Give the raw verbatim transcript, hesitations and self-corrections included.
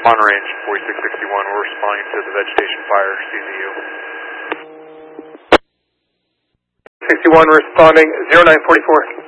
Monterey, forty-six sixty-one, we're responding to the vegetation fire, C Z U. sixty-one responding, zero nine forty-four.